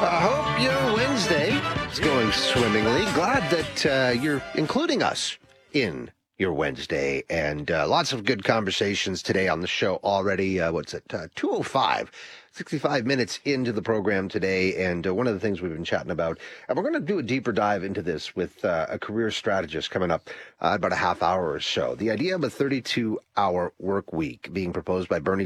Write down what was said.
Hope your Wednesday is going swimmingly. Glad that you're including us in your Wednesday, and lots of good conversations today on the show already. 2:05, 65 minutes into the program today, and one of the things we've been chatting about, and we're going to do a deeper dive into this with a career strategist coming up about a half hour or so. The idea of a 32-hour work week being proposed by Bernie